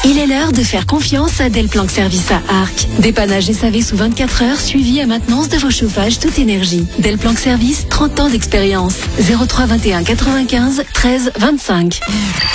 Il est l'heure de faire confiance à Delplanque Service à Arc. Dépannage SAV sous 24 heures, suivi à maintenance de vos chauffages toute énergie. Delplanque Service, 30 ans d'expérience. 03 21 95 13 25.